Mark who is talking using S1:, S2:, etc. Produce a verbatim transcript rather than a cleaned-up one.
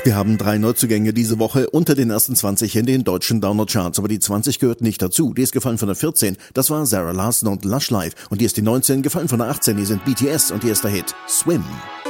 S1: Wir haben drei Neuzugänge diese Woche unter den ersten zwanzig in den deutschen Download-Charts, aber die zwanzig gehört nicht dazu. Die ist gefallen von der vierzehn, das war Zara Larsson und Lush Life. Und die ist die neunzehn, gefallen von der achtzehn, die sind B T S und die ist der Hit Swim.